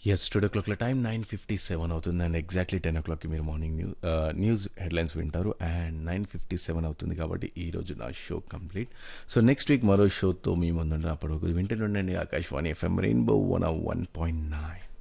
Yes 2:00 time 9:57 అవుతుంది and exactly 10:00కి మీరు morning news headlines వింటారు అండ్ 9:57 అవుతుంది కాబట్టి ఈ రోజు నా show complete. So next week మరో షోతో మీ ముందుంటారు. అప్పటి వరకు వింటూనే ఉండండి ఆకాశవాణి ఎఫ్ఎం రెయిన్బో 101.9.